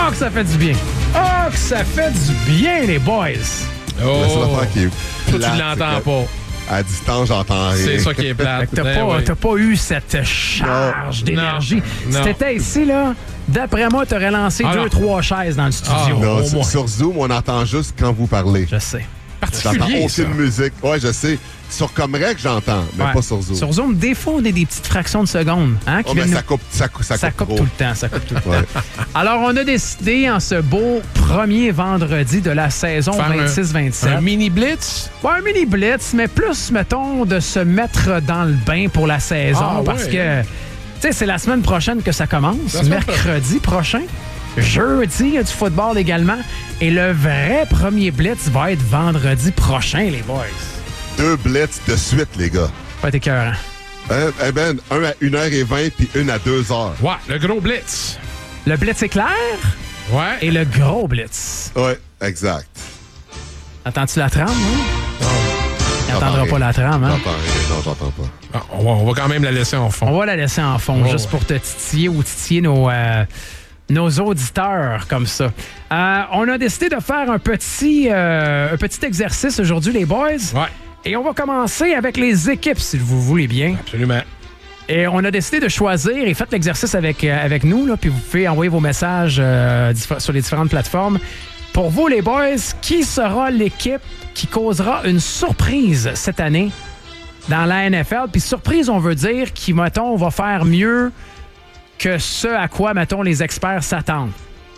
Oh, que ça fait du bien. Oh, que ça fait du bien, les boys. Oh. La seule affaire qui est Toi, plate, tu l'entends c'est que pas. À distance, j'entends rien. C'est ça qui est plate. T'as pas eu cette charge d'énergie. Non. Si t'étais ici, là, d'après moi, t'aurais lancé Ah, 2-3 chaises dans le studio. Non, au moins. sur Zoom, on entend juste quand vous parlez. Je sais. J'entends particulier, ça. aucune musique. Ouais, je sais. Sur Comrec, j'entends, mais Ouais. pas sur Zoom. Sur Zoom, des fois, on a des petites fractions de secondes. Hein, qui Oh, mais viennent ça coupe, ça coupe trop. tout le temps. Ça coupe tout le temps. Ouais. Alors, on a décidé, en ce beau premier vendredi de la saison Faire 26-27... Un mini blitz? Pas un mini blitz, mais plus, mettons, de se mettre dans le bain pour la saison. Ah, parce ouais, que, tu sais, c'est la semaine prochaine que ça commence. La semaine Mercredi prochain. Jeudi, il y a du football également. Et le vrai premier blitz va être vendredi prochain, les boys. 2 blitz de suite, les gars. Pas écœurant. Eh ben, un à 1h20 puis une à 2h. Ouais, le gros blitz. Le blitz éclair Ouais. et le gros blitz. Ouais, exact. Attends-tu la trame, hein? Il J'entends n'entendra rien. pas la trame, hein? J'entends rien. Non, j'entends pas. Ah, on va quand même la laisser en fond. On va la laisser en fond, Oh, juste ouais. pour te titiller ou titiller nos auditeurs comme ça. On a décidé de faire un petit exercice aujourd'hui, les boys. Ouais, Et on va commencer avec les équipes, si vous voulez bien. absolument. Et on a décidé de choisir, et faites l'exercice avec nous, là, puis vous pouvez envoyer vos messages sur les différentes plateformes. Pour vous, les boys, qui sera l'équipe qui causera une surprise cette année dans la NFL? Puis surprise, on veut dire qui, mettons, va faire mieux que ce à quoi, mettons, les experts s'attendent.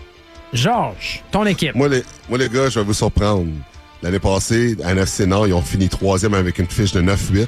Georges, ton équipe. Moi, les gars, je vais vous surprendre. L'année passée, à NFC Nord, ils ont fini 3e avec une fiche de 9-8.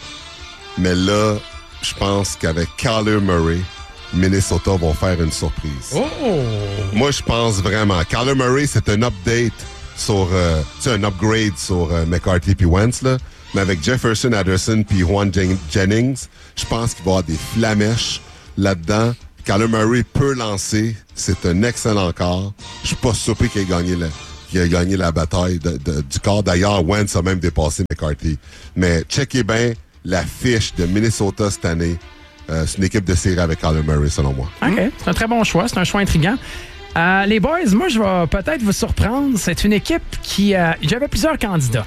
Mais là, je pense qu'avec Kyler Murray, Minnesota vont faire une surprise. Oh! Moi, je pense vraiment. Kyler Murray, c'est un update sur... un upgrade sur McCarthy puis Wentz, là. Mais avec Jefferson, Anderson puis Juan Jennings, je pense qu'il va y avoir des flamèches là-dedans. Kyler Murray peut lancer. C'est un excellent corps. Je suis pas surpris qu'il ait gagné la bataille du corps. D'ailleurs, Wentz a même dépassé McCarthy. Mais checkez bien la fiche de Minnesota cette année. C'est une équipe de série avec Kyler Murray, selon moi. OK, c'est un très bon choix. C'est un choix intriguant. Les boys, moi, je vais peut-être vous surprendre. C'est une équipe qui... j'avais plusieurs candidats.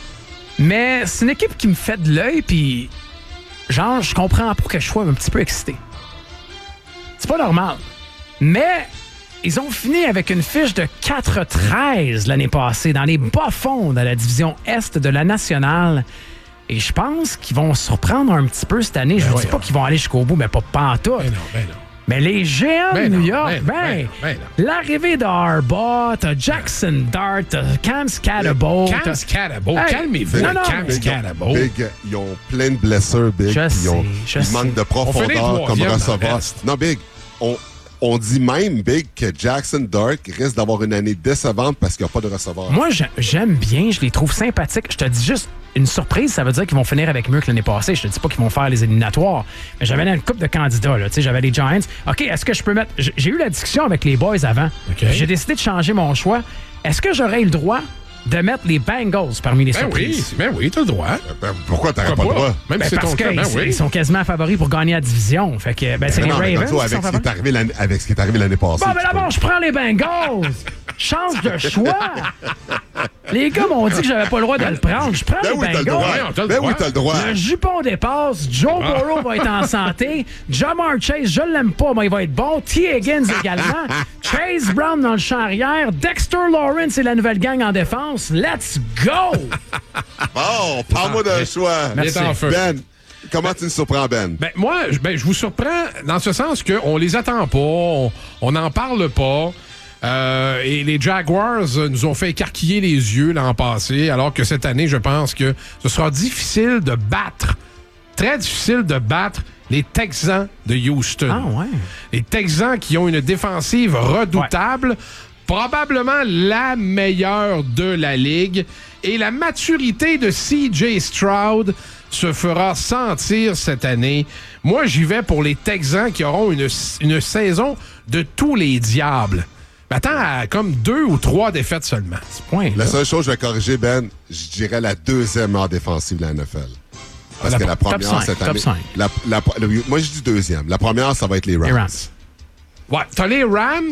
Mais c'est une équipe qui me fait de l'œil, puis... Genre, je comprends pas que je sois un petit peu excité. C'est pas normal. Mais ils ont fini avec une fiche de 4-13 l'année passée dans les bas-fonds de la division Est de la Nationale. Et je pense qu'ils vont surprendre un petit peu cette année. Je ne dis pas qu'ils vont aller jusqu'au bout, mais pas pantoute. Ben non. Mais les géants de New York, ben l'arrivée de Harbaugh, t'as Jackson Dart, t'as Cam Scatterbo. Cam Scatterbo. Hey, Calmez-vous, non, non, Cam mais- Scatterbo. Big, ils ont plein de blessures, Big. Je puis sais. Ils manquent de On fait les profondeur comme troisièmes dans receveur. l'Est. Non, Big, on dit même, Big, que Jackson Dart risque d'avoir une année décevante parce qu'il n'y a pas de receveur. Moi, j'aime bien, je les trouve sympathiques. Je te dis juste, une surprise, ça veut dire qu'ils vont finir avec mieux que l'année passée. Je te dis pas qu'ils vont faire les éliminatoires. Mais j'avais une couple de candidats, là. Tu sais, j'avais les Giants. OK, est-ce que je peux mettre... J'ai eu la discussion avec les boys avant. OK. J'ai décidé de changer mon choix. Est-ce que j'aurais eu le droit de mettre les Bengals parmi les surprises? Ben oui, t'as le droit. Pourquoi t'aurais pas le Pourquoi droit? pas? Même Ben, si c'est parce ton cas, ben qu'ils oui. sont quasiment favoris pour gagner la division. Fait que, ben, c'est les Non, mais Ravens tantôt, qui sont avec ce qui favoris. est arrivé l'année passée. Bon, ben tu d'abord, peux- je prends les Bengals. Change de choix. Les gars m'ont dit que j'avais pas le droit de le prendre. Je prends Ben les oui, t'as le Bengals. droit. Ouais, on t'a le Ben droit. oui, t'as le droit. Le jupon dépasse. Joe Burrow va être en santé. Jamar Chase, je l'aime pas, mais il va être bon. T. Higgins également. Chase Brown dans le champ arrière. Dexter Lawrence et la nouvelle gang en défense. Let's go! Bon, parle-moi d'un choix. Il est en feu. Ben, comment tu nous surprends, Ben? Ben, moi, je vous surprends dans ce sens qu'on les attend pas, on n'en parle pas. Et les Jaguars nous ont fait écarquiller les yeux l'an passé, alors que cette année, je pense que ce sera difficile de battre, très difficile de battre les Texans de Houston. Ah ouais. Les Texans qui ont une défensive redoutable, probablement la meilleure de la Ligue. Et la maturité de C.J. Stroud se fera sentir cette année. Moi, j'y vais pour les Texans qui auront une saison de tous les diables. M'attends à comme 2 ou 3 défaites seulement. Point. La seule chose que je vais corriger, Ben, je dirais la deuxième meilleure défensive de la NFL. Parce La que la top première, 5, cette top année... 5. Moi, je dis deuxième. La première, ça va être les Rams. Les Rams. Ouais, t'as les Rams,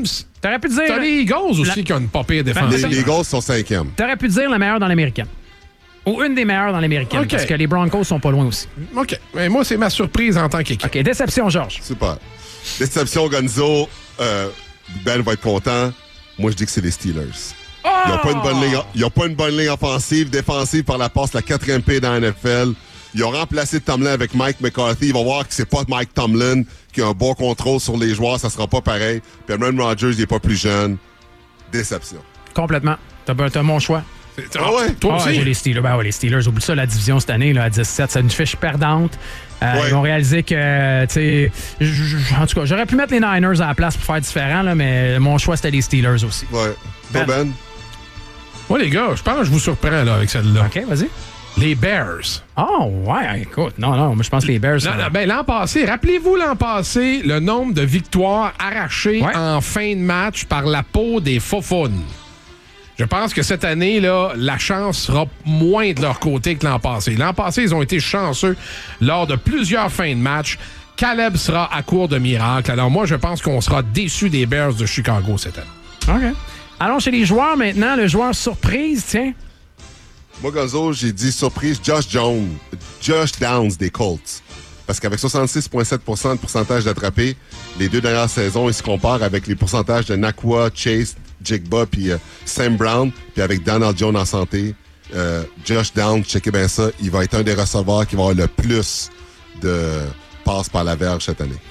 T'aurais pu dire... T'as les Eagles aussi qui ont une pas pire défense. Les Eagles sont 5e. T'aurais pu dire la meilleure dans l'américaine. Ou une des meilleures dans l'américaine. OK. Parce que les Broncos sont pas loin aussi. OK. Mais moi, c'est ma surprise en tant qu'équipe. OK, déception, Georges. Super. Déception, Gonzo. Ben va être content. Moi, je dis que c'est les Steelers. Oh! Ils n'ont pas une bonne ligne offensive, défensive par la passe, la 4e paix dans la NFL. Ils ont remplacé Tomlin avec Mike McCarthy. Ils vont voir que c'est pas Mike Tomlin qui a un bon contrôle sur les joueurs. Ça sera pas pareil. Puis Aaron Rodgers, il est pas plus jeune. Déception. Complètement. T'as mon choix. Ah ouais? Toi aussi? J'ai les Steelers. Ben ouais, les Steelers. Oublie ça, la division cette année, là, à 17, c'est une fiche perdante. Ouais. Ils ont réalisé que, tu sais, en tout cas, j'aurais pu mettre les Niners à la place pour faire différent, là, mais mon choix, c'était les Steelers aussi. Ouais. Ben. Moi, les gars, je pense que je vous surprends là, avec celle-là. OK, vas-y. Les Bears. Oh, ouais, écoute. Non, moi, je pense que les Bears... L'an passé, rappelez-vous l'an passé, le nombre de victoires arrachées en fin de match par la peau des Faufounes. Je pense que cette année, là, la chance sera moins de leur côté que l'an passé. L'an passé, ils ont été chanceux lors de plusieurs fins de match. Caleb sera à court de miracle. Alors moi, je pense qu'on sera déçus des Bears de Chicago cette année. OK. Allons chez les joueurs maintenant. Le joueur surprise, tiens. Moi, Gonzo, j'ai dit surprise, Josh Downs des Colts. Parce qu'avec 66,7% de pourcentage d'attrapés, les 2 dernières saisons, ils se comparent avec les pourcentages de Nakua, Chase, Jigba puis Sam Brown. Puis avec Donald Jones en santé, Josh Downs, checkez bien ça, il va être un des receveurs qui va avoir le plus de passes par la verge cette année.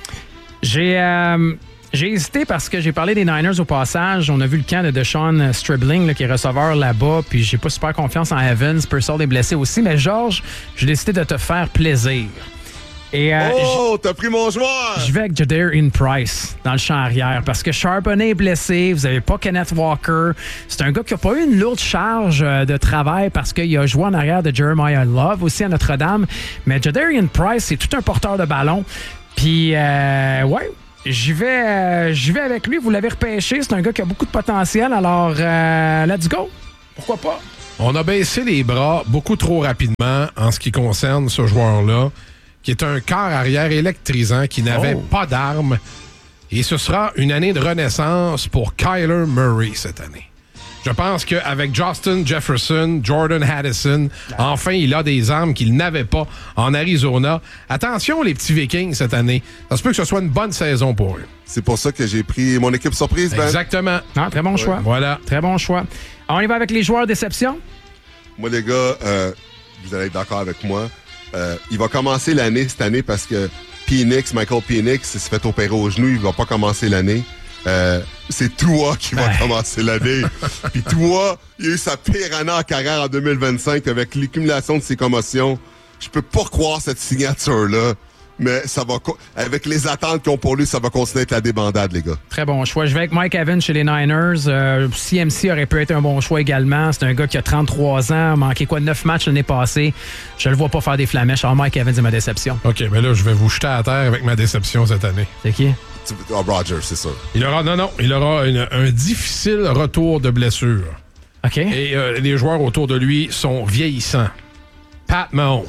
J'ai hésité parce que j'ai parlé des Niners au passage. On a vu le camp de Deshaun Stribling là, qui est receveur là-bas. Puis j'ai pas super confiance en Evans. Purcell est blessé aussi. Mais Georges, j'ai décidé de te faire plaisir. Et, t'as pris mon joueur! Je vais avec Jadarian Price dans le champ arrière parce que Charbonnet est blessé. Vous n'avez pas Kenneth Walker. C'est un gars qui n'a pas eu une lourde charge de travail parce qu'il a joué en arrière de Jeremiah Love aussi à Notre-Dame. Mais Jadarian Price, c'est tout un porteur de ballon. Puis, ouais, j'y vais avec lui. Vous l'avez repêché. C'est un gars qui a beaucoup de potentiel. Alors, let's go. Pourquoi pas? On a baissé les bras beaucoup trop rapidement en ce qui concerne ce joueur-là, qui est un quart arrière électrisant, qui n'avait pas d'armes. Et ce sera une année de renaissance pour Kyler Murray cette année. Je pense qu'avec Justin Jefferson, Jordan Addison, enfin, il a des armes qu'il n'avait pas en Arizona. Attention, les petits Vikings, cette année. Ça se peut que ce soit une bonne saison pour eux. C'est pour ça que j'ai pris mon équipe surprise, Ben. Exactement. Non, très bon choix. Voilà. Très bon choix. On y va avec les joueurs déception? Moi, les gars, vous allez être d'accord avec moi. Il va commencer l'année cette année parce que Michael Penix s'est fait opérer au genou. Il va pas commencer l'année. C'est Tua qui va commencer l'année. Puis Tua, il a eu sa pire année en carrière en 2025 avec l'accumulation de ses commotions. Je peux pas croire cette signature-là. Mais ça va, avec les attentes qu'ils ont pour lui, ça va continuer à être la débandade, les gars. Très bon choix. Je vais avec Mike Evans chez les Niners. CMC aurait pu être un bon choix également. C'est un gars qui a 33 ans, manqué 9 matchs l'année passée. Je le vois pas faire des flamèches. Alors Mike Evans est ma déception. OK, mais là, je vais vous jeter à terre avec ma déception cette année. C'est qui? Rodgers, c'est sûr. Il aura un difficile retour de blessure. OK. Et les joueurs autour de lui sont vieillissants. Pat Mahomes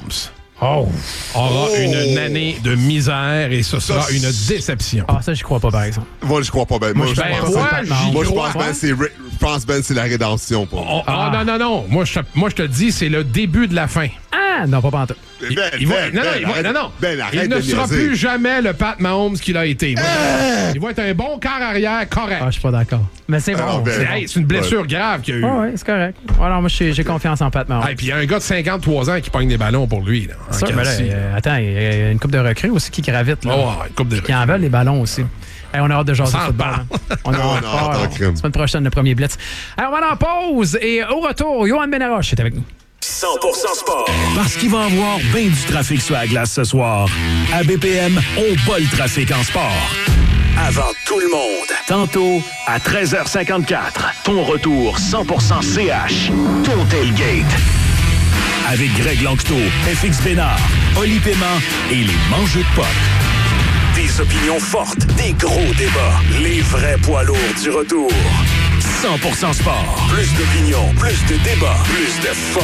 aura une année de misère et ce sera une déception. Ah, ça, je crois pas, par exemple. Moi, je crois pas, Ben. Moi, je pense, Ben, c'est la rédemption pour moi. Non. Moi, je te dis, c'est le début de la fin. Ah, non, pas pantoute. Il ne sera plus jamais le Pat Mahomes qu'il a été. Il va être un bon quart arrière correct. Ah, je suis pas d'accord. Mais c'est bon. C'est une blessure grave qu'il y a eu. Oui, c'est correct. Alors, moi, j'ai confiance en Pat Mahomes. Et puis, il y a un gars de 53 ans qui pogne des ballons pour lui. Là, ça, mais là, attends, il y a une couple de recrues aussi qui gravitent. Là, une couple de qui en veulent les ballons aussi. Hey, on a hâte de jaser de football. On a hâte. Semaine prochaine, le premier blitz. Alors, on va en pause et au retour, Yoann Benaroche est avec nous. 100% sport. Parce qu'il va y avoir bien du trafic sur la glace ce soir. À BPM, on bat le trafic en sport. Avant tout le monde. Tantôt, à 13h54. Ton retour 100% CH. Ton tailgate. Avec Greg Lanctot, FX Bénard, Oli Paiement et les mangeux de potes. Des opinions fortes, des gros débats. Les vrais poids lourds du retour. 100% sport. Plus d'opinions, plus de débats, plus de fun.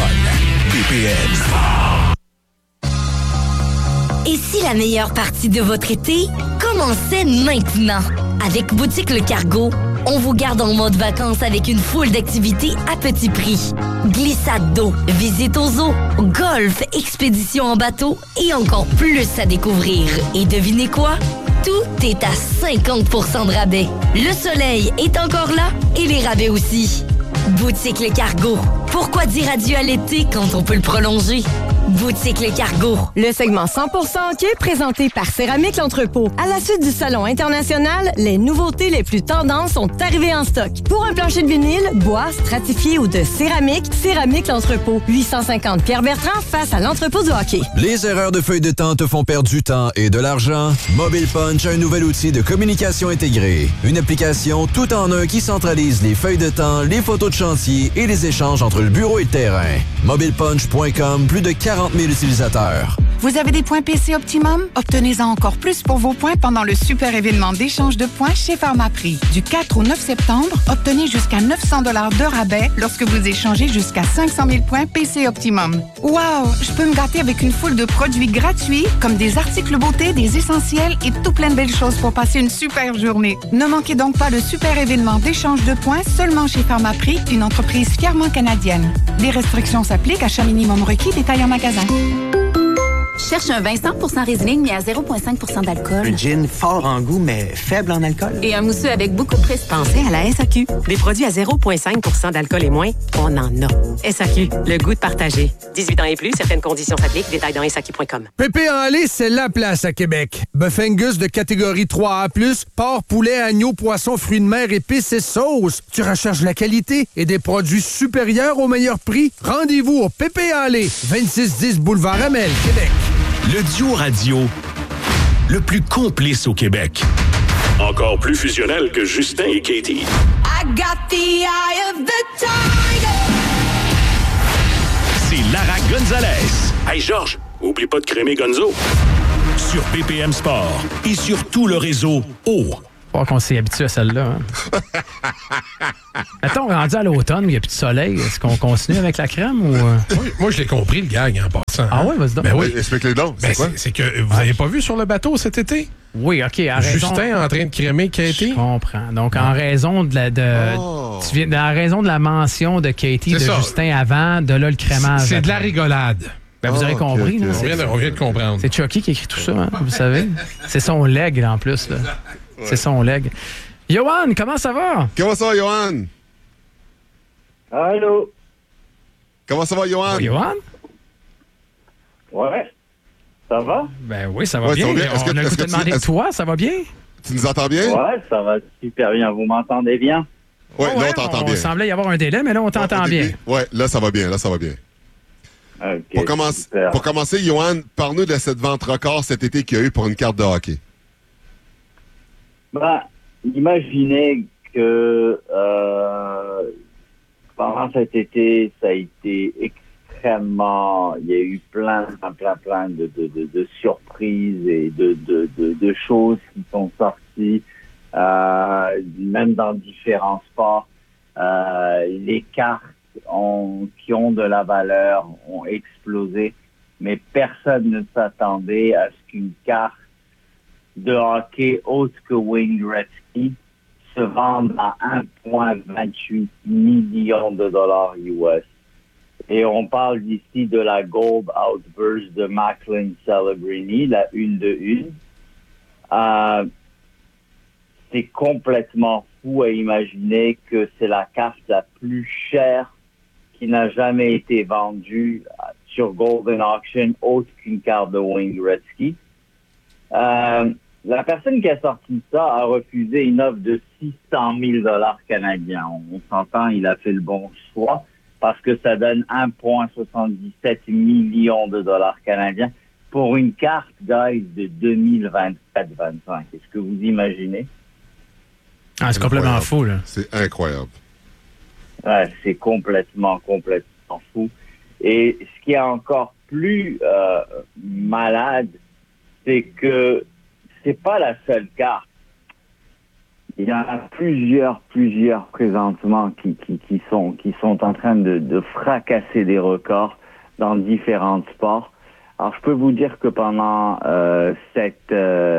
BPM. Et si la meilleure partie de votre été Commencez maintenant. Avec Boutique Le Cargo, on vous garde en mode vacances avec une foule d'activités à petit prix. Glissade d'eau, visite aux eaux, golf, expédition en bateau et encore plus à découvrir. Et devinez quoi? Tout est à 50% de rabais. Le soleil est encore là et les rabais aussi. Boutique Le Cargo. Pourquoi dire adieu à l'été quand on peut le prolonger? Boutique Le Cargo. Le segment 100% hockey présenté par Céramique L'Entrepôt. À la suite du Salon international, les nouveautés les plus tendances sont arrivées en stock. Pour un plancher de vinyle, bois, stratifié ou de céramique, Céramique L'Entrepôt. 850 Pierre-Bertrand face à l'entrepôt du hockey. Les erreurs de feuille de temps te font perdre du temps et de l'argent? Mobile Punch a un nouvel outil de communication intégrée. Une application tout en un qui centralise les feuilles de temps, les photos de chantier et les échanges entre le bureau et le terrain. MobilePunch.com, plus de 40 000 utilisateurs. Vous avez des points PC Optimum? Obtenez-en encore plus pour vos points pendant le super événement d'échange de points chez Pharmaprix. Du 4 au 9 septembre, obtenez jusqu'à 900 $ de rabais lorsque vous échangez jusqu'à 500 000 points PC Optimum. Wow! Je peux me gâter avec une foule de produits gratuits comme des articles beauté, des essentiels et tout plein de belles choses pour passer une super journée. Ne manquez donc pas le super événement d'échange de points seulement chez Pharmaprix, une entreprise fièrement canadienne. Des restrictions s'appliquent, achat minimum requis, détail en magasin. Cherche un vin 100% Riesling, mais à 0,5% d'alcool. Un gin fort en goût, mais faible en alcool. Et un mousseux avec beaucoup de prestige. Pensez à la SAQ. Des produits à 0,5% d'alcool et moins, on en a. SAQ, le goût de partager. 18 ans et plus, certaines conditions s'appliquent. Détails dans SAQ.com. Pépé en Allée, c'est la place à Québec. Bœuf Angus de catégorie 3A+, porc, poulet, agneau, poisson, fruits de mer, épices et sauces. Tu recherches la qualité et des produits supérieurs au meilleur prix? Rendez-vous au Pépé en Allée, 2610 Boulevard Amel, Québec. Le duo radio le plus complice au Québec. Encore plus fusionnel que Justin et Katie. I got the eye of the tiger. C'est Lara Gonzalez. Hey Georges, oublie pas de crémer Gonzo. Sur BPM Sport et sur tout le réseau O. Faut qu'on s'y habitue à celle-là. Hein? Mettons, rendu à l'automne, il n'y a plus de soleil. Est-ce qu'on continue avec la crème ou... Moi, je l'ai compris, le gag, en passant. Ah ouais, vas-y donc. Ben oui, explique-les donc. C'est que vous n'avez pas vu sur le bateau cet été? Oui, OK. Justin en train de crémer Katie? Je comprends. Donc, en raison de en raison de la mention de Katie, de Justin avant, de là, le crémage. C'est de la rigolade. Ben, vous avez compris. Okay. Là, on vient de comprendre. C'est Chucky qui écrit tout ça, hein, vous savez. C'est son leg, là, en plus. Là. Ouais. C'est son leg. Johan, comment ça va? Comment ça va, Johan? Allô? Comment ça va, Johan? Oh, Johan? Ouais. Ça va? Ben oui, ça va bien. On a le goût de demander de toi, ça va bien? Tu nous entends bien? Ouais, ça va super bien. Vous m'entendez bien? Ouais, là, on t'entend bien. Il semblait y avoir un délai, mais là, on t'entend bien. Ouais, là, ça va bien. Okay, pour commencer, Johan, parle-nous de cette vente record cet été qu'il y a eu pour une carte de hockey. Ben, imaginez que pendant cet été, ça a été extrêmement... Il y a eu plein de surprises et de choses qui sont sorties, même dans différents sports. Les cartes qui ont de la valeur ont explosé, mais personne ne s'attendait à ce qu'une carte de hockey autre que Wayne Gretzky se vende à 1,28 million de dollars US. Et on parle d'ici de la Gold Outburst de Macklin Celebrini, la 1-de-1. C'est complètement fou à imaginer que c'est la carte la plus chère qui n'a jamais été vendue sur Golden Auction, autre qu'une carte de Wayne Gretzky. La personne qui a sorti ça a refusé une offre de 600 000 $ canadiens. On s'entend, il a fait le bon choix parce que ça donne 1,77 million de dollars canadiens pour une carte, guys, de 2024-25. Est-ce que vous imaginez? Ah, c'est complètement fou, là. C'est incroyable. Ouais, c'est complètement fou. Et ce qui est encore plus malade, c'est que c'est pas la seule carte. Il y en a plusieurs présentement qui sont en train de fracasser des records dans différents sports. Alors, je peux vous dire que pendant cette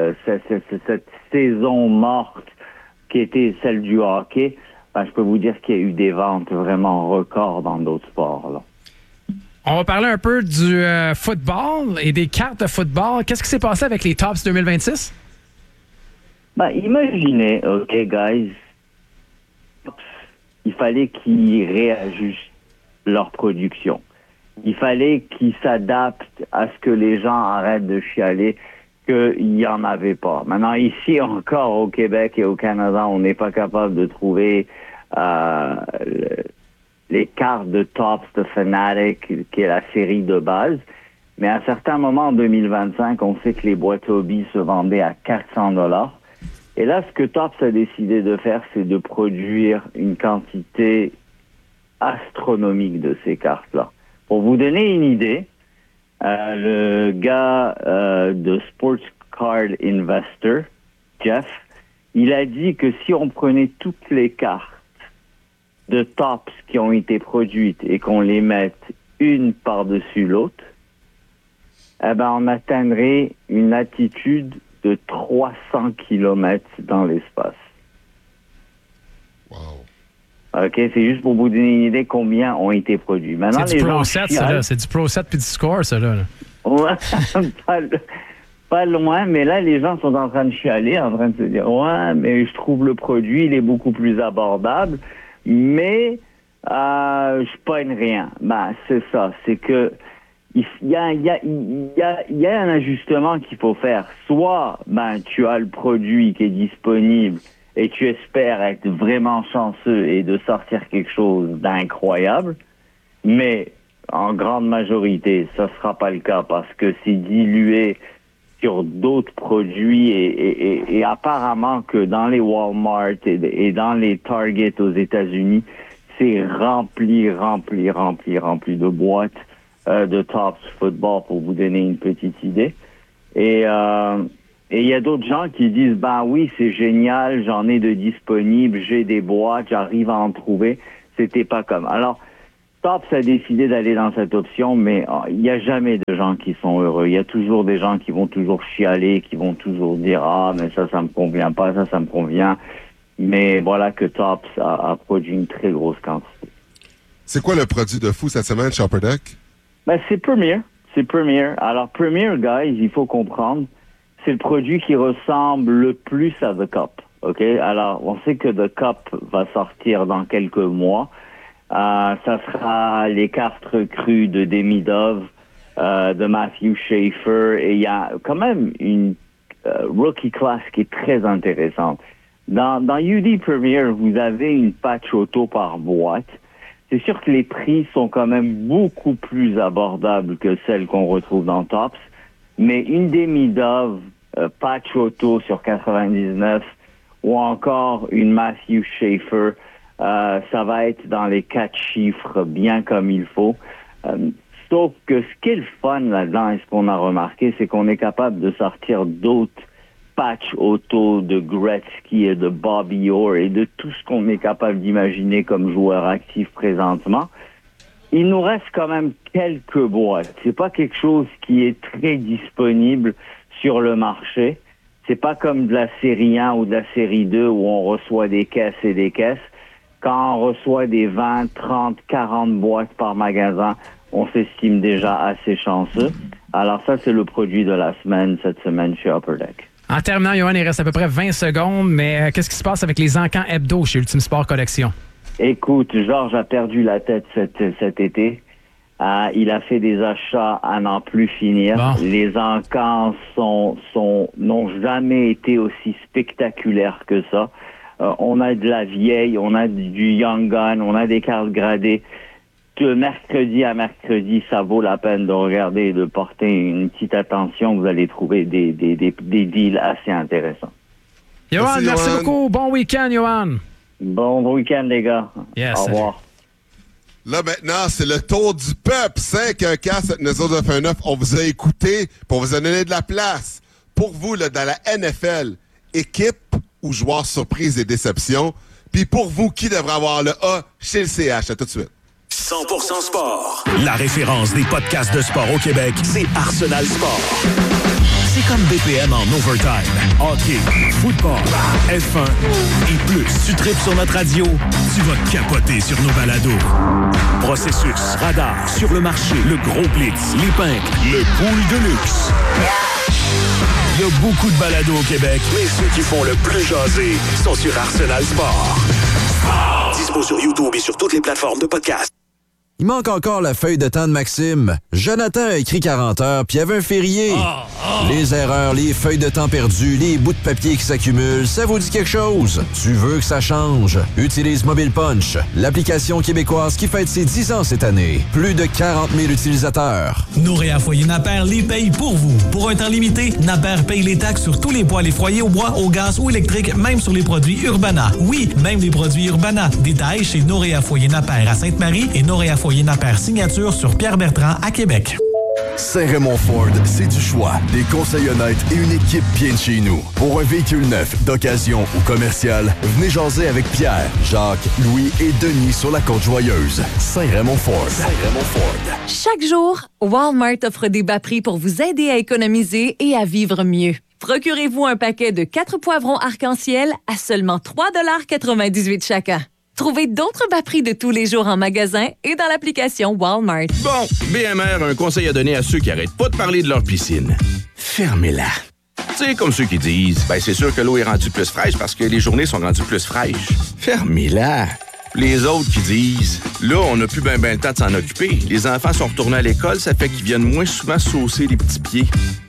saison morte qui était celle du hockey, je peux vous dire qu'il y a eu des ventes vraiment records dans d'autres sports, là. On va parler un peu du football et des cartes de football. Qu'est-ce qui s'est passé avec les Topps 2026? Imaginez, OK, guys, il fallait qu'ils réajustent leur production. Il fallait qu'ils s'adaptent à ce que les gens arrêtent de chialer qu'il n'y en avait pas. Maintenant, ici encore, au Québec et au Canada, on n'est pas capable de trouver les cartes de Topps de Fanatic, qui est la série de base. Mais à un certain moment, en 2025, on sait que les boîtes hobby se vendaient à 400$. Et là, ce que Topps a décidé de faire, c'est de produire une quantité astronomique de ces cartes-là. Pour vous donner une idée, le gars de Sports Card Investor, Jeff, il a dit que si on prenait toutes les cartes de Topps qui ont été produites et qu'on les mette une par-dessus l'autre, on atteindrait une altitude de 300 km dans l'espace. Wow. OK, c'est juste pour vous donner une idée combien ont été produits. Maintenant, c'est du Pro 7, ça, là. C'est du Pro 7 puis du Score, ça, là. Ouais, pas loin, mais là, les gens sont en train de chialer, en train de se dire « Ouais, mais je trouve le produit, il est beaucoup plus abordable, mais je pogne rien. » C'est ça, c'est que il y a un ajustement qu'il faut faire. Soit, tu as le produit qui est disponible et tu espères être vraiment chanceux et de sortir quelque chose d'incroyable, mais en grande majorité, ça ne sera pas le cas parce que c'est dilué sur d'autres produits et apparemment que dans les Walmart et dans les Target aux États-Unis, c'est rempli de boîtes de Topps Football, pour vous donner une petite idée. Et il y a d'autres gens qui disent, oui, c'est génial, j'en ai de disponibles, j'ai des boîtes, j'arrive à en trouver. C'était pas comme. Alors, Topps a décidé d'aller dans cette option, mais il n'y a jamais de gens qui sont heureux. Il y a toujours des gens qui vont toujours chialer, qui vont toujours dire, mais ça me convient pas, ça me convient. Mais voilà que Topps a produit une très grosse quantité. C'est quoi le produit de fou cette semaine chez Upper Deck? C'est Premier. C'est Premier. Alors, Premier, guys, il faut comprendre, c'est le produit qui ressemble le plus à The Cup. OK? Alors, on sait que The Cup va sortir dans quelques mois. Ça sera les cartes recrues de Demidov, de Matthew Schaefer, et il y a quand même une rookie class qui est très intéressante. Dans UD Premier, vous avez une patch auto par boîte. C'est sûr que les prix sont quand même beaucoup plus abordables que celles qu'on retrouve dans Topps, mais une Demidov patch auto sur 99 ou encore une Matthew Schaefer, ça va être dans les 4 chiffres bien comme il faut. Sauf que ce qui est le fun là-dedans et ce qu'on a remarqué, c'est qu'on est capable de sortir d'autres patch auto de Gretzky et de Bobby Orr et de tout ce qu'on est capable d'imaginer comme joueur actif présentement. Il nous reste quand même quelques boîtes. C'est pas quelque chose qui est très disponible sur le marché. C'est pas comme de la série 1 ou de la série 2 où on reçoit des caisses et des caisses. Quand on reçoit des 20, 30, 40 boîtes par magasin, on s'estime déjà assez chanceux. Alors ça, c'est le produit de la semaine, cette semaine chez Upper Deck. En terminant, Johan, il reste à peu près 20 secondes, mais qu'est-ce qui se passe avec les encans hebdo chez Ultimate Sport Collection? Écoute, Georges a perdu la tête cet été. Il a fait des achats à n'en plus finir. Bon. Les encans n'ont jamais été aussi spectaculaires que ça. On a de la vieille, on a du Young Gun, on a des cartes gradées. De mercredi à mercredi, ça vaut la peine de regarder et de porter une petite attention. Vous allez trouver des deals assez intéressants. Johan, merci beaucoup. Bon week-end, Johan. Bon week-end, les gars. Yes, au revoir. Là, maintenant, c'est le tour du peuple. 514-7919. On vous a écouté pour vous donner de la place. Pour vous, là, dans la NFL, équipe ou joueur surprise et déception. Puis pour vous, qui devrait avoir le A chez le CH? À tout de suite. 100% sport. La référence des podcasts de sport au Québec, c'est Arsenal Sport. C'est comme BPM en overtime. Hockey, football, F1 et plus. Tu tripes sur notre radio, tu vas capoter sur nos balados. Processus, radar, sur le marché, le gros blitz, les pintes, le pool de luxe. Il y a beaucoup de balados au Québec, mais ceux qui font le plus jaser sont sur Arsenal Sport. Dispo sur YouTube et sur toutes les plateformes de podcast. Il manque encore la feuille de temps de Maxime. Jonathan a écrit 40 heures, puis il y avait un férié. Les erreurs, les feuilles de temps perdues, les bouts de papier qui s'accumulent, ça vous dit quelque chose? Tu veux que ça change? Utilise Mobile Punch, l'application québécoise qui fête ses 10 ans cette année. Plus de 40 000 utilisateurs. Noréa Foyer Napper les paye pour vous. Pour un temps limité, Napper paye les taxes sur tous les poêles et foyers au bois, au gaz ou électrique, même sur les produits Urbana. Oui, même les produits Urbana. Détails chez Noréa Foyer Napper à Sainte-Marie et Noréa Foyer Napper Signature sur Pierre-Bertrand à Québec. Saint-Raymond Ford, c'est du choix, des conseils honnêtes et une équipe bien de chez nous. Pour un véhicule neuf, d'occasion ou commercial, venez jaser avec Pierre, Jacques, Louis et Denis sur la Côte-Joyeuse. Saint-Raymond Ford. Saint-Raymond Ford. Chaque jour, Walmart offre des bas prix pour vous aider à économiser et à vivre mieux. Procurez-vous un paquet de 4 poivrons arc-en-ciel à seulement 3,98 $. chacun. Trouvez d'autres bas prix de tous les jours en magasin et dans l'application Walmart. Bon, BMR a un conseil à donner à ceux qui arrêtent pas de parler de leur piscine. Fermez-la. Tu sais, comme ceux qui disent, c'est sûr que l'eau est rendue plus fraîche parce que les journées sont rendues plus fraîches. Fermez-la. Les autres qui disent, là, on n'a plus ben le temps de s'en occuper. Les enfants sont retournés à l'école, ça fait qu'ils viennent moins souvent saucer les petits pieds.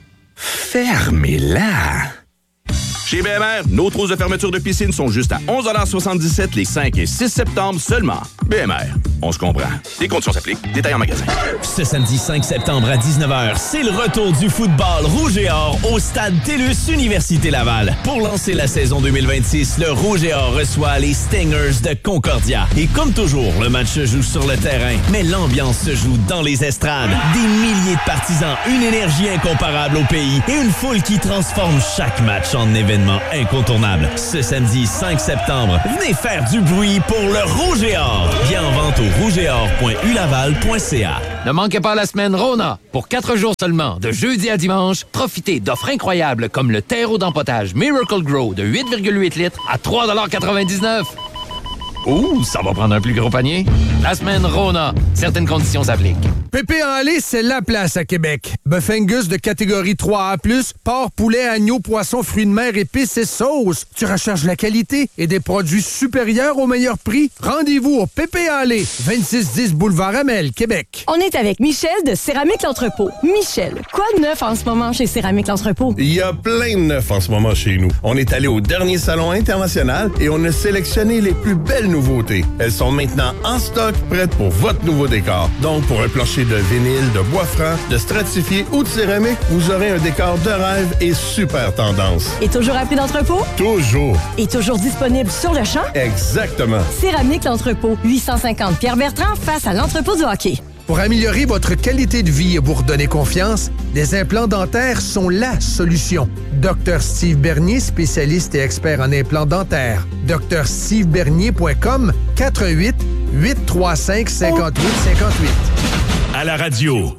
Fermez-la. Chez BMR, nos trousses de fermeture de piscine sont juste à 11,77 $ les 5 et 6 septembre seulement. BMR, on se comprend. Les conditions s'appliquent. Détails en magasin. Ce samedi 5 septembre à 19h, c'est le retour du football rouge et or au stade TELUS Université Laval. Pour lancer la saison 2026, le rouge et or reçoit les Stingers de Concordia. Et comme toujours, le match se joue sur le terrain, mais l'ambiance se joue dans les estrades. Des milliers de partisans, une énergie incomparable au pays et une foule qui transforme chaque match en événement incontournable. Ce samedi 5 septembre, venez faire du bruit pour le Rouge et Or. Bien en vente au rougeetor.ulaval.ca. Ne manquez pas la semaine Rona. Pour 4 jours seulement, de jeudi à dimanche, profitez d'offres incroyables comme le terreau d'empotage Miracle Grow de 8,8 litres à 3,99 $. Ouh, ça va prendre un plus gros panier. La semaine Rona. Certaines conditions s'appliquent. Pépé en lait, c'est la place à Québec. Bœuf Angus de catégorie 3A+, porc, poulet, agneau, poisson, fruits de mer, épices et sauces. Tu recherches la qualité et des produits supérieurs au meilleur prix? Rendez-vous au Pépé en lait, 2610 Boulevard Amel, Québec. On est avec Michel de Céramique L'Entrepôt. Michel, quoi de neuf en ce moment chez Céramique L'Entrepôt? Il y a plein de neuf en ce moment chez nous. On est allé au dernier salon international et on a sélectionné les plus belles nouveautés. Elles sont maintenant en stock, prêtes pour votre nouveau décor. Donc, pour un plancher de vinyle, de bois franc, de stratifié ou de céramique, vous aurez un décor de rêve et super tendance. Et toujours à prix d'entrepôt? Toujours. Et toujours disponible sur le champ? Exactement. Céramique L'Entrepôt, 850 Pierre-Bertrand, face à l'entrepôt du hockey. Pour améliorer votre qualité de vie et vous redonner confiance, les implants dentaires sont la solution. Dr Steve Bernier, spécialiste et expert en implants dentaires. drstevebernier.com 418 835 58 58. À la radio,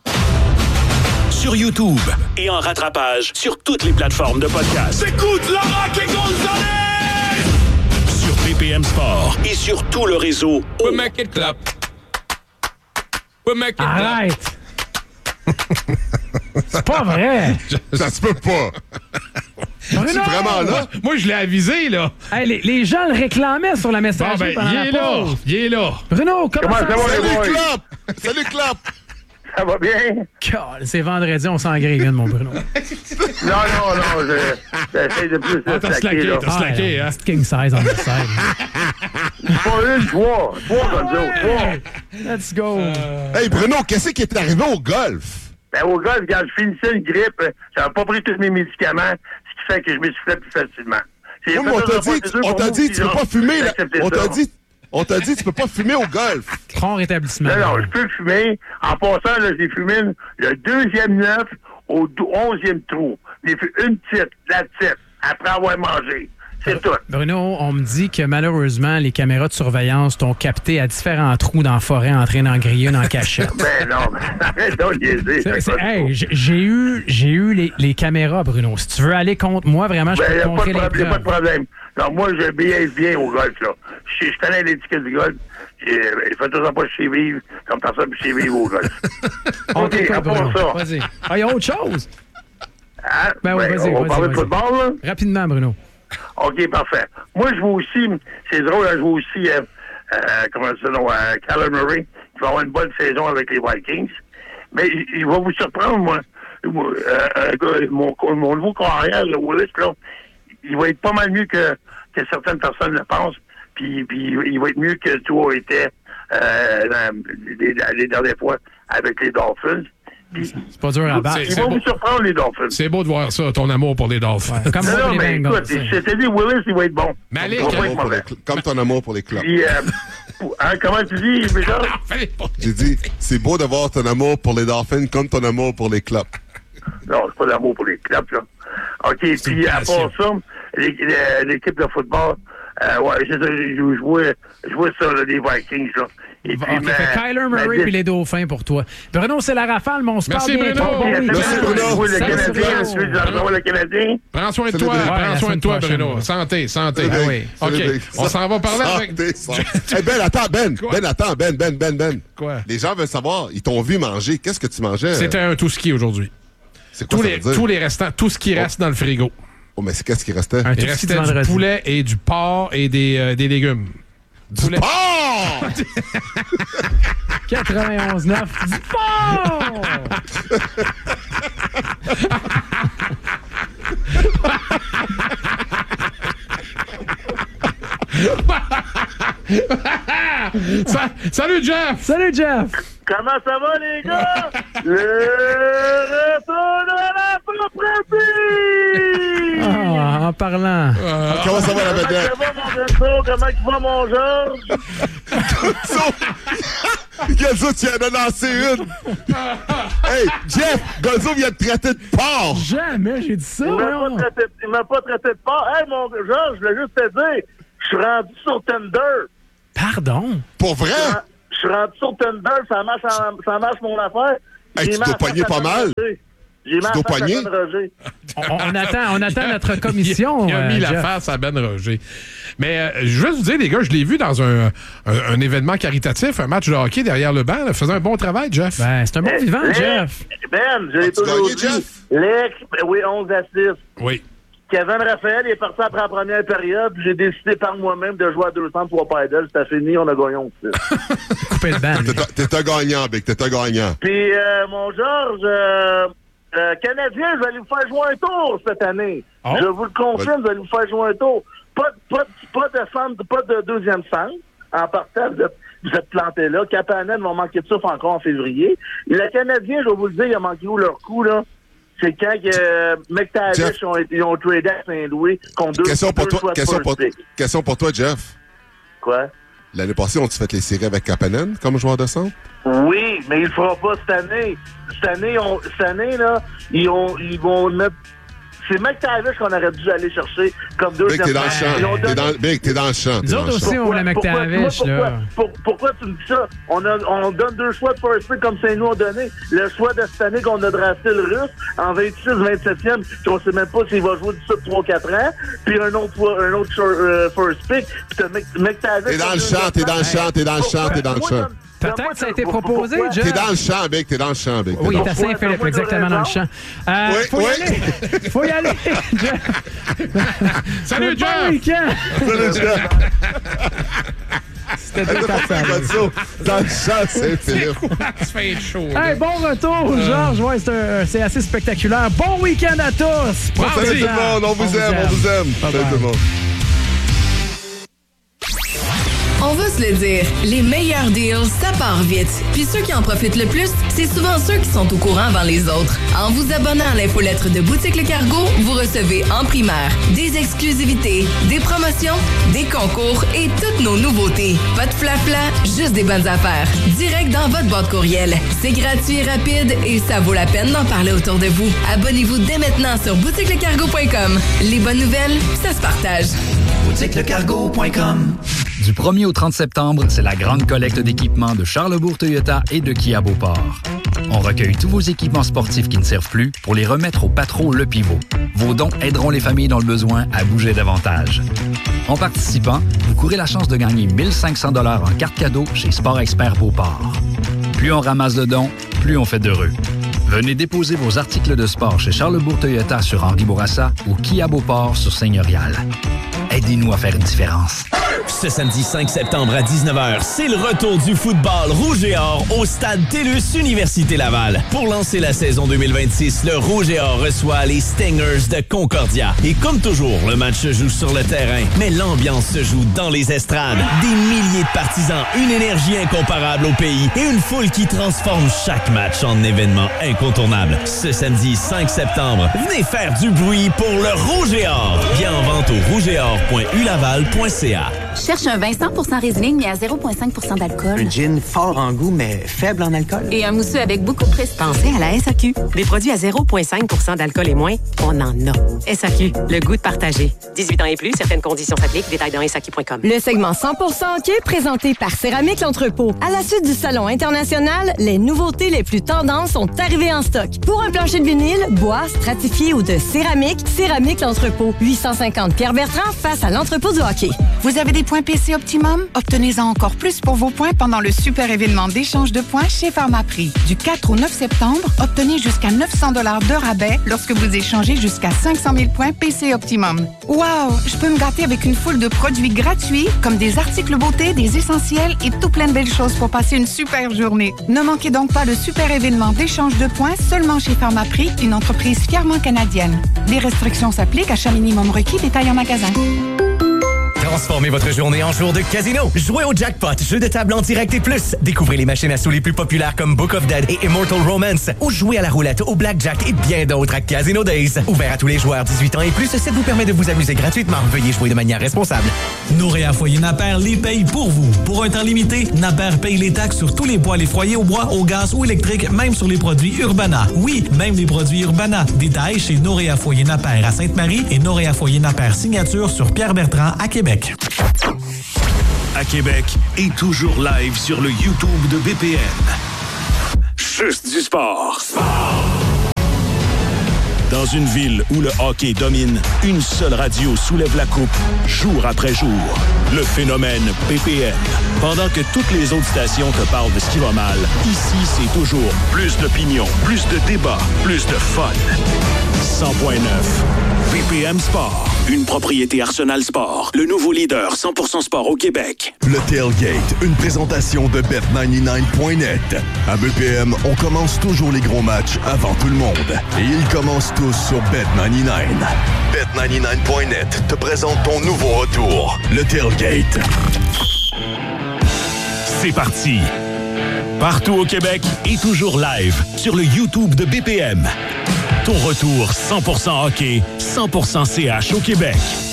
sur YouTube et en rattrapage sur toutes les plateformes de podcast. Écoute Laurent et Gonzalez! Sur BPM Sport et sur tout le réseau. We make it clap. We make it clap. Arrête! C'est pas vrai! Ça se peut pas! C'est vraiment là? Moi, je l'ai avisé, là. Hey, les gens le réclamaient sur la messagerie pendant la pause. Il est là. Bruno, comment ça va? Salut, Clap! Salut, Clap! Ça va bien? C'est vendredi, on s'engrille, mon Bruno. Non, j'essaie de plus de slacker. T'as slacké, hein? King size en scène. Pas une, trois comme ça, trois. Let's go. Hey, Bruno, qu'est-ce qui est arrivé au golf? Ben, au golf, quand je finissais une grippe, j'avais pas pris tous mes médicaments, ce qui fait que je m'essoufflais plus facilement. On t'a dit, tu peux pas fumer. On t'a dit, tu peux pas fumer au golf. Prends rétablissement. Non, je peux fumer. En passant, là, j'ai fumé le 2e 9 au 11e trou. J'ai fait une petite, la petite, après avoir mangé. C'est tout. Bruno, on me dit que malheureusement, les caméras de surveillance t'ont capté à différents trous dans la forêt en train d'en griller en cachette. Ben non, arrête donc de niaiser. Hey, j'ai eu les caméras, Bruno. Si tu veux aller contre moi, vraiment, je peux te montrer les preuves. Il n'y a pas de problème. Non, moi, je bien au golf, là. Je connais l'étiquette du golf. Il fait toujours pas chez vivre comme personne chez vivre au golf. OK, à part ça. Vas-y. Ah, il y a autre chose. Hein? Ben oui, vas-y. On parle de football, là? Rapidement, Bruno. OK, parfait. Moi, je vois aussi, c'est drôle, je vois aussi, Kyler Murray, qui va avoir une bonne saison avec les Vikings. Mais il va vous surprendre, moi. Mon nouveau carrière, le Willis, là, il va être pas mal mieux que certaines personnes le pensent. Puis il va être mieux que toi était les dernières fois avec les Dolphins. C'est pas dur à battre. Ils vont vous surprendre, les Dolphins. C'est beau de voir ça, ton amour pour les Dolphins. Comme moi pour les Bengals. Écoute, c'était dit, Willis, il va être bon. Malik, comme ton amour pour les clubs. Puis, comment tu dis, Béjar? J'ai dit, c'est beau d'avoir ton amour pour les Dolphins comme ton amour pour les clubs. Non, c'est pas d'amour pour les clubs, là. OK, puis à part ça, l'équipe de football, je vois ça, là, les Vikings, là. Et puis, fait Kyler Murray puis les Dauphins pour toi. Bruno, c'est la rafale, mais on se parle bientôt. Merci, Bruno. Le Canadien. Prends soin de toi. Prends soin de toi, Bruno. Santé. Ah oui. OK. On s'en va parler avec... Hey, Ben. Quoi? Les gens veulent savoir, ils t'ont vu manger. Qu'est-ce que tu mangeais? C'était un tout-ski aujourd'hui. C'est quoi ça veut dire? Tous les restants, tout ce qui reste dans le frigo. Oh, mais c'est qu'est-ce qui restait? Il restait du poulet et du porc et des légumes. Du porc! 91.9. Du porc! Salut, Jeff! Salut, Jeff! Comment ça va, les gars? Le retour de la propriété! Ah, en parlant. Comment ça va, la vedette? Comment va, mon Georges? Gonzo, tu viens de lancer une! Hey, Jeff! Gonzo vient de traiter de porc! Jamais j'ai dit ça! Il m'a pas traité de porc. Hey, mon Georges, je voulais juste te dire, je suis rendu sur Tinder. Pardon? Pour vrai? Je suis rendu sur Tinder, ça marche mon affaire. Hey, tu dois pogner pas mal. J'ai dois pogner? On attend notre commission. Il a mis la face à Ben Roger. Mais je veux vous dire, les gars, je l'ai vu dans un événement caritatif, un match de hockey derrière le banc. Il faisait un bon travail, Jeff. Ben, c'est un bon vivant, Jeff. Ben, je l'ai toujours dit. Oui, 11 assists. Oui. Kevin Raphaël est parti après la première période. J'ai décidé par moi-même de jouer à 203 paddles. C'était fini, on a gagné 11. Coupé le banc. T'es un gagnant, Big. T'es un gagnant. Puis, mon Georges, Canadien, je vais aller vous faire jouer un tour cette année. Oh. Je vous le confirme, je vais aller vous faire jouer un tour. Pas de deuxième centre. En partant, vous êtes planté là. Kapanen va manquer de souffle encore en février. Et le Canadien, je vais vous le dire, il a manqué où leur coup, là? C'est quand McTavish ont tradé à Saint-Louis contre question pour toi, Jeff. Quoi? L'année passée, ont-tu fait les séries avec Kapanen comme joueur de centre? Oui, mais il le fera pas cette année. Cette année, là, ils vont mettre... C'est McTavish qu'on aurait dû aller chercher comme deuxième. Big, t'es dans le champ. T'es dans le champ. Nous autres aussi, on l'a McTavish, là. Pourquoi tu me dis ça? On donne 2 choix de first pick comme Saint-Louis a donné. Le choix de cette année qu'on a drafté le Russe en 26-27e, qu'on sait même pas s'il va jouer d'ici 3-4 ans. Puis un autre first pick. Puis t'as McTavish. T'es dans le champ. Peut-être que ça a été proposé, Jeff. T'es dans le champ, Big. Oui, il est à Saint-Philippe, exactement dans le champ. Faut y aller, Jeff. Salut, Jeff. Bon week-end. Salut, Jeff. C'était tout à fait. Dans le champ, Saint-Philippe. C'est chaud. Hey, bon retour, Georges. Ouais, c'est assez spectaculaire. Bon week-end à tous. Salut tout le monde. On vous aime. Salut tout le monde. On veut se le dire, les meilleurs deals, ça part vite. Puis ceux qui en profitent le plus, c'est souvent ceux qui sont au courant avant les autres. En vous abonnant à l'infolettre de Boutique Le Cargo, vous recevez en primaire des exclusivités, des promotions, des concours et toutes nos nouveautés. Pas de flafla, juste des bonnes affaires. Direct dans votre boîte courriel. C'est gratuit et rapide et ça vaut la peine d'en parler autour de vous. Abonnez-vous dès maintenant sur boutiquelecargo.com. Les bonnes nouvelles, ça se partage. boutiquelecargo.com. Du 1er au 30 septembre, c'est la grande collecte d'équipements de Charlesbourg Toyota et de Kia Beauport. On recueille tous vos équipements sportifs qui ne servent plus pour les remettre au Patro Le Pivot. Vos dons aideront les familles dans le besoin à bouger davantage. En participant, vous courez la chance de gagner 1 500 $ en carte cadeau chez Sport Expert Beauport. Plus on ramasse de dons, plus on fait d'heureux. Venez déposer vos articles de sport chez Charlesbourg Toyota sur Henri Bourassa ou Kia Beauport sur Seigneurial. Aidez-nous à faire une différence. Ce samedi 5 septembre à 19h, c'est le retour du football rouge et or au stade TELUS Université Laval. Pour lancer la saison 2026, le rouge et or reçoit les Stingers de Concordia. Et comme toujours, le match se joue sur le terrain, mais l'ambiance se joue dans les estrades. Des milliers de partisans, une énergie incomparable au pays et une foule qui transforme chaque match en événement incontournable. Ce samedi 5 septembre, venez faire du bruit pour le rouge et or. Bien en vente au rougeetor.ulaval.ca. Cherche un vin 100% Riesling, mais à 0,5% d'alcool. Un gin fort en goût, mais faible en alcool. Et un mousseux avec beaucoup de prestige. Pensez à la SAQ. Des produits à 0,5% d'alcool et moins, on en a. SAQ, le goût de partager. 18 ans et plus, certaines conditions s'appliquent. Détails dans SAQ.com. Le segment 100% hockey présenté par Céramique L'Entrepôt. À la suite du Salon international, les nouveautés les plus tendances sont arrivées en stock. Pour un plancher de vinyle, bois, stratifié ou de céramique, Céramique L'Entrepôt. 850 Pierre-Bertrand face à l'entrepôt du hockey. Vous avez des points PC Optimum? Obtenez-en encore plus pour vos points pendant le super événement d'échange de points chez Pharmaprix. Du 4 au 9 septembre, obtenez jusqu'à 900 $ de rabais lorsque vous échangez jusqu'à 500 000 points PC Optimum. Wow! Je peux me gâter avec une foule de produits gratuits comme des articles beauté, des essentiels et tout plein de belles choses pour passer une super journée. Ne manquez donc pas le super événement d'échange de points seulement chez Pharmaprix, une entreprise fièrement canadienne. Les restrictions s'appliquent, achat minimum requis, détail en magasin. Transformez votre journée en jour de casino. Jouez au jackpot, jeu de table en direct et plus. Découvrez les machines à sous les plus populaires comme Book of Dead et Immortal Romance. Ou jouez à la roulette, au blackjack et bien d'autres à Casino Days. Ouvert à tous les joueurs 18 ans et plus, ça vous permet de vous amuser gratuitement. Veuillez jouer de manière responsable. Noréa Foyer Napper les paye pour vous. Pour un temps limité, Napper paye les taxes sur tous les poêles et foyers au bois, au gaz ou électrique, même sur les produits Urbana. Oui, même les produits Urbana. Détails chez Noréa Foyer Napper à Sainte-Marie et Noréa Foyer Napper Signature sur Pierre-Bertrand à Québec. À Québec et toujours live sur le YouTube de BPM. Juste du sport. Dans une ville où le hockey domine, une seule radio soulève la coupe, jour après jour. Le phénomène BPM. Pendant que toutes les autres stations te parlent de ce qui va mal, ici, c'est toujours plus d'opinion, plus de débats, plus de fun. 100.9. BPM Sport. Une propriété Arsenal Sport. Le nouveau leader 100% sport au Québec. Le Tailgate, une présentation de Bet99.net. À BPM, on commence toujours les gros matchs avant tout le monde. Et ils commencent tous sur Bet99. Bet99.net te présente ton nouveau retour. Le Tailgate. C'est parti. Partout au Québec et toujours live sur le YouTube de BPM. Ton retour 100% hockey, 100% CH au Québec.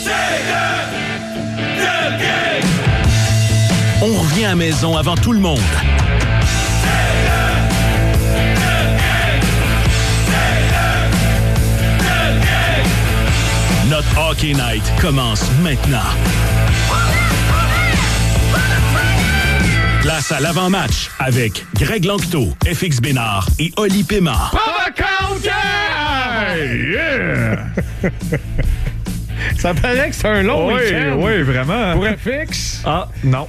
On revient à la maison avant tout le monde. Notre Hockey Night commence maintenant. Place à l'avant-match avec Greg Lanctot, FX Bénard et Oli Paiement. Yeah! Ça paraît que c'est un long week-end. Oui, vraiment. Pour FX? Ah, non.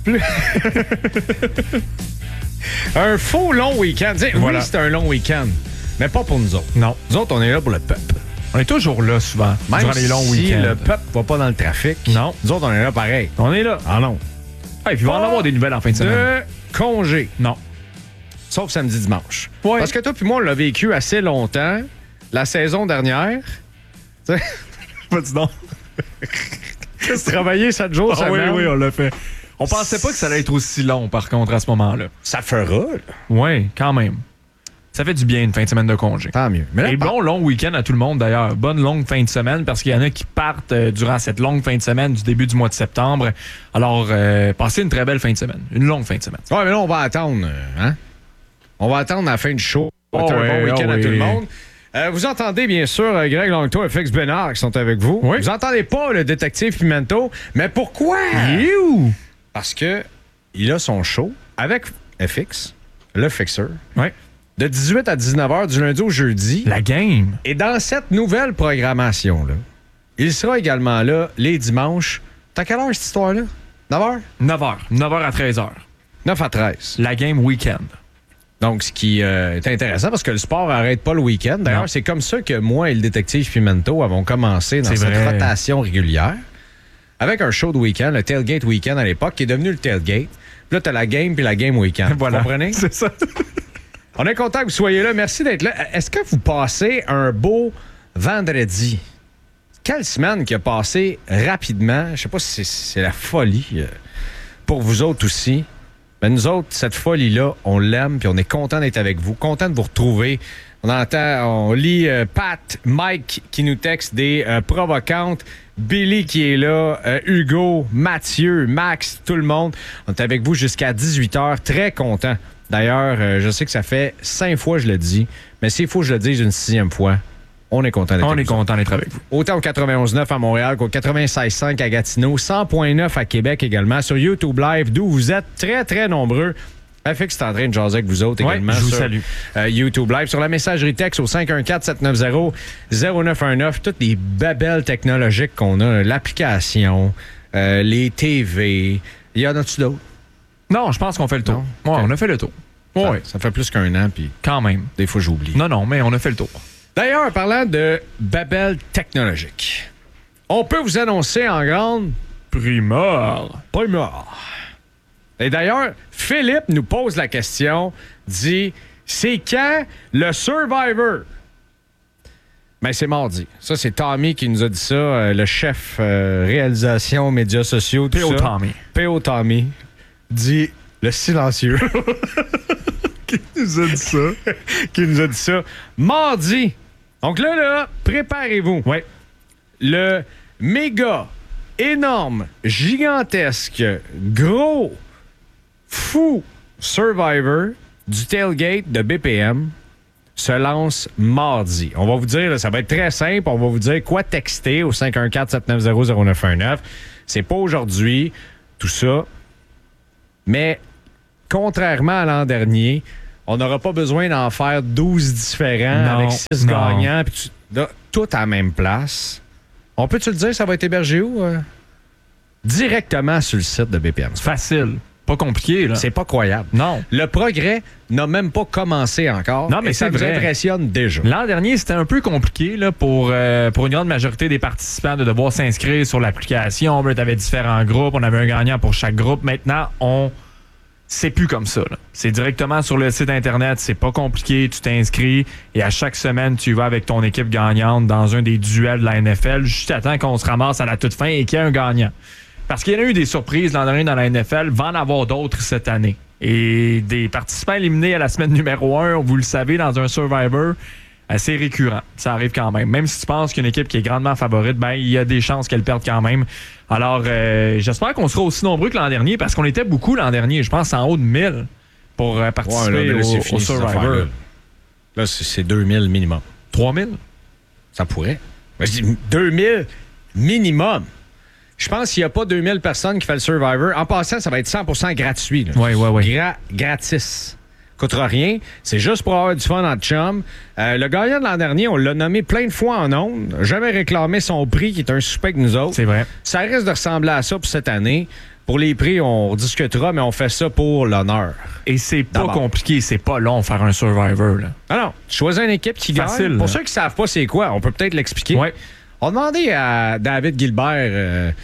Un faux long week-end. Voilà. Oui, c'est un long week-end, mais pas pour nous autres. Non. Nous autres, on est là pour le peuple. On est toujours là, souvent, Même durant les longs si week-ends. le peuple va pas dans le trafic, non. Nous autres, on est là pareil. On est là. Ah non. Ah, et puis il va en avoir des nouvelles en fin de semaine. De congé. Non. Sauf samedi, dimanche. Ouais. Parce que toi puis moi, on l'a vécu assez longtemps. La saison dernière. Pas dis donc. Travailler 7 jours semaine. Oui, on l'a fait. On pensait pas que ça allait être aussi long, par contre, à ce moment-là. Ça fera. Oui, quand même. Ça fait du bien une fin de semaine de congé. Tant mieux. Mais là, et bon long week-end à tout le monde, d'ailleurs. Bonne longue fin de semaine, parce qu'il y en a qui partent durant cette longue fin de semaine du début du mois de septembre. Alors, passez une très belle fin de semaine. Une longue fin de semaine. Ouais, mais là, on va attendre. Hein? On va attendre la fin du show. Un bon week-end à tout le monde. Vous entendez, bien sûr, Greg Longto et FX Bénard qui sont avec vous. Oui. Vous entendez pas le détective Pimento. Mais pourquoi? Parce que il a son show avec FX, le Fixer. Oui. De 18 à 19h du lundi au jeudi. La game. Et dans cette nouvelle programmation-là, il sera également là les dimanches. T'as quelle heure cette histoire-là? 9h? 9h. 9h à 13h. 9 à 13. La game week-end. Donc, ce qui est intéressant parce que le sport n'arrête pas le week-end. D'ailleurs, c'est comme ça que moi et le détective Pimento avons commencé dans cette rotation régulière. Avec un show de week-end, le Tailgate Weekend à l'époque, qui est devenu le Tailgate. Puis là, t'as la game puis la game week-end. Voilà. Vous comprenez? C'est ça. On est content que vous soyez là. Merci d'être là. Est-ce que vous passez un beau vendredi? Quelle semaine qui a passé rapidement? Je sais pas si c'est la folie pour vous autres aussi. Mais nous autres, cette folie-là, on l'aime puis on est content d'être avec vous. Content de vous retrouver. On lit Pat, Mike qui nous texte des provocantes. Billy qui est là, Hugo, Mathieu, Max, tout le monde. On est avec vous jusqu'à 18h. Très content. D'ailleurs, je sais que ça fait 5 fois que je le dis, mais s'il faut que je le dise une 6e fois, on est content d'être avec vous. On est content d'être avec vous. Autant au 91.9 à Montréal qu'au 96.5 à Gatineau, 100.9 à Québec également, sur YouTube Live, d'où vous êtes très, très nombreux. FX est en train de jaser avec vous autres également. Je vous sur salue. YouTube Live, sur la messagerie texte au 514-790-0919. Toutes les babelles technologiques qu'on a, l'application, les TV. Il y en a-tu d'autres? Non, je pense qu'on fait le tour. Ouais, on a fait le tour. Ouais. Ça fait plus qu'un an, puis quand même. Des fois, j'oublie. Non, mais on a fait le tour. D'ailleurs, parlant de babel technologique, on peut vous annoncer en grande primeur. Et d'ailleurs, Philippe nous pose la question, dit, c'est quand le Survivor? Ben, c'est mardi. Ça, c'est Tommy qui nous a dit ça, le chef réalisation, médias sociaux, tout P.O. ça. Tommy. P.O. Tommy dit le silencieux. Qui nous a dit ça? Qui nous a dit ça. Mardi. Donc là, préparez-vous. Ouais. Le méga, énorme, gigantesque, gros, fou Survivor du Tailgate de BPM se lance mardi. On va vous dire, là, ça va être très simple, on va vous dire quoi texter au 514-790-0919. C'est pas aujourd'hui, tout ça. Mais contrairement à l'an dernier, on n'aura pas besoin d'en faire 12 différents avec 6 gagnants. Puis tout à la même place. On peut-tu le dire, ça va être hébergé où? Directement sur le site de BPM. C'est facile. Pas compliqué, là. C'est pas croyable. Non. Le progrès n'a même pas commencé encore. Non, mais ça vous impressionne déjà. L'an dernier, c'était un peu compliqué là, pour une grande majorité des participants de devoir s'inscrire sur l'application. Tu avais différents groupes. On avait un gagnant pour chaque groupe. Maintenant, c'est plus comme ça. Là. C'est directement sur le site Internet. C'est pas compliqué. Tu t'inscris et à chaque semaine, tu vas avec ton équipe gagnante dans un des duels de la NFL juste à temps qu'on se ramasse à la toute fin et qu'il y ait un gagnant. Parce qu'il y en a eu des surprises l'an dernier dans la NFL, va en avoir d'autres cette année. Et des participants éliminés à la semaine numéro 1, vous le savez, dans un Survivor, assez récurrent. Ça arrive quand même. Même si tu penses qu'une équipe qui est grandement favorite, ben il y a des chances qu'elle perde quand même. Alors, j'espère qu'on sera aussi nombreux que l'an dernier, parce qu'on était beaucoup l'an dernier. Je pense en haut de 1000 pour participer au Survivor. Là, c'est 2000 minimum. 3000? Ça pourrait. Ben, je dis 2000 minimum. Je pense qu'il n'y a pas 2000 personnes qui font le Survivor. En passant, ça va être 100% gratuit. Oui. Gratis. Coûtera rien. C'est juste pour avoir du fun en chum. Le gagnant de l'an dernier, on l'a nommé plein de fois en ondes. Jamais réclamé son prix, qui est un suspect que nous autres. C'est vrai. Ça risque de ressembler à ça pour cette année. Pour les prix, on discutera, mais on fait ça pour l'honneur. Et c'est pas compliqué, c'est pas long faire un Survivor. Là. Ah non, tu choisis une équipe qui gagne. Pour ceux qui ne savent pas c'est quoi, on peut peut-être l'expliquer. Ouais. On a demandé à David Gilbert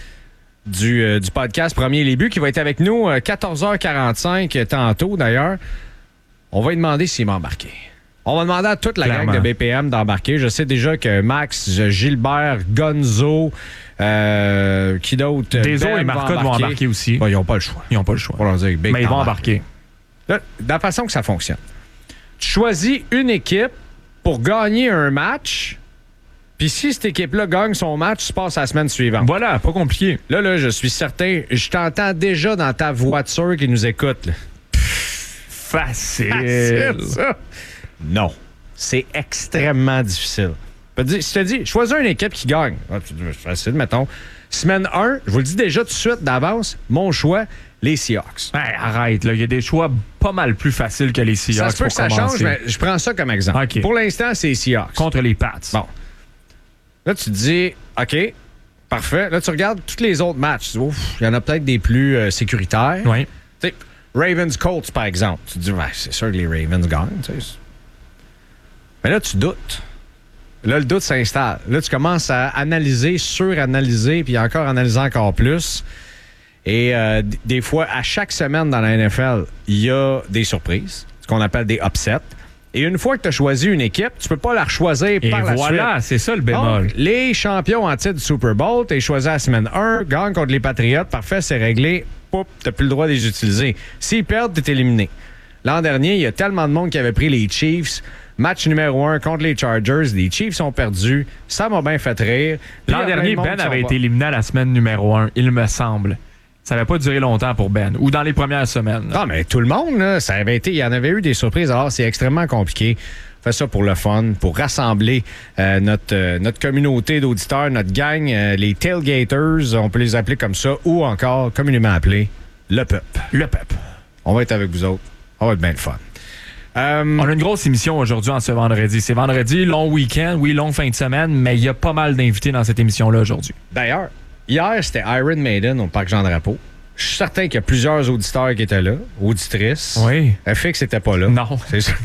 du podcast Premier Les Buts, qui va être avec nous 14h45 tantôt d'ailleurs. On va lui demander s'il m'a embarqué. On va demander à toute la gang de BPM d'embarquer. Je sais déjà que Max, Gilbert, Gonzo, qui d'autre? Deso et Marcotte vont embarquer aussi. Bon, ils n'ont pas le choix. Ils n'ont pas le choix. Pour leur dire, mais ils vont embarquer. Là, de la façon que ça fonctionne, tu choisis une équipe pour gagner un match, puis si cette équipe-là gagne son match, tu passes à la semaine suivante. Voilà, pas compliqué. Là, je suis certain, je t'entends déjà dans ta voiture qui nous écoute. Là. Facile, ça. Non, c'est extrêmement difficile. Si tu te dis, choisis une équipe qui gagne. C'est facile, mettons. Semaine 1, je vous le dis déjà tout de suite d'avance, mon choix, les Seahawks. Ben, arrête, il y a des choix pas mal plus faciles que les Seahawks. Ça se peut que ça change, mais je prends ça comme exemple. Okay. Pour l'instant, c'est les Seahawks. Contre les Pats. Bon. Là, tu te dis, OK, parfait. Là, tu regardes tous les autres matchs. Tu dis, il y en a peut-être des plus sécuritaires. Oui. Tu sais, Ravens-Colts, par exemple. Tu te dis, c'est sûr que les Ravens gagnent. Mais là, tu doutes. Là, le doute s'installe. Là, tu commences à analyser, suranalyser, puis encore analyser encore plus. Et des fois, à chaque semaine dans la NFL, il y a des surprises, ce qu'on appelle des upsets. Et une fois que tu as choisi une équipe, tu peux pas la choisir par la suite. Voilà, c'est ça le bémol. Donc, les champions en titre du Super Bowl, tu as choisi à la semaine 1, gagne contre les Patriots, parfait, c'est réglé, tu n'as plus le droit de les utiliser. S'ils perdent, tu es éliminé. L'an dernier, il y a tellement de monde qui avait pris les Chiefs. Match numéro 1 contre les Chargers. Les Chiefs ont perdu. Ça m'a bien fait rire. L'an dernier, Ben avait été éliminé à la semaine numéro 1, il me semble. Ça n'avait pas duré longtemps pour Ben, ou dans les premières semaines. Non, mais tout le monde, là, ça avait été, il y en avait eu des surprises. Alors, c'est extrêmement compliqué. Fait ça pour le fun, pour rassembler notre communauté d'auditeurs, notre gang, les tailgaters, on peut les appeler comme ça, ou encore communément appelés le peuple. Le peuple. On va être avec vous autres. Ça va être bien le fun. On a une grosse émission aujourd'hui en ce vendredi. C'est vendredi, long week-end, oui, longue fin de semaine, mais il y a pas mal d'invités dans cette émission-là aujourd'hui. D'ailleurs, hier, c'était Iron Maiden au Parc Jean-Drapeau. Je suis certain qu'il y a plusieurs auditeurs qui étaient là, auditrices. Oui. FX n'était pas là. Non. C'est ça.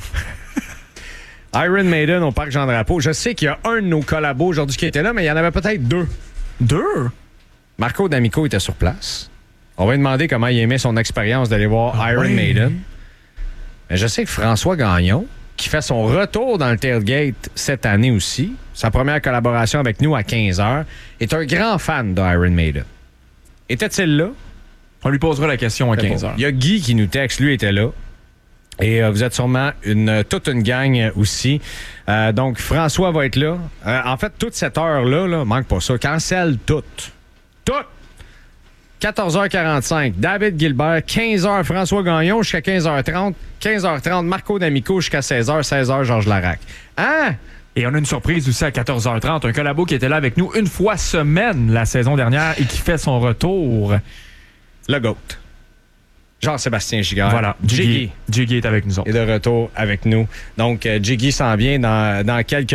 Iron Maiden au Parc Jean-Drapeau. Je sais qu'il y a un de nos collabos aujourd'hui qui était là, mais il y en avait peut-être deux. Deux? Marco D'Amico était sur place. On va lui demander comment il aimait son expérience d'aller voir Iron Maiden. Mais je sais que François Gagnon, qui fait son retour dans le tailgate cette année aussi, sa première collaboration avec nous à 15h, est un grand fan d'Iron Maiden. Était-il là? On lui posera la question à 15h. Il y a Guy qui nous texte, lui était là. Et vous êtes sûrement toute une gang aussi. Donc, François va être là. En fait, toute cette heure-là, manque pas ça. Cancelle toute. Toute! 14h45, David Gilbert. 15h, François Gagnon jusqu'à 15h30. 15h30, Marco D'Amico jusqu'à 16h. 16h, Georges Larac. Hein? Et on a une surprise aussi à 14h30. Un collabo qui était là avec nous une fois semaine la saison dernière et qui fait son retour. Le GOAT. Jean-Sébastien Giguère. Voilà, Jiggy est avec nous autres. Et de retour avec nous. Donc, Jiggy s'en vient dans quelques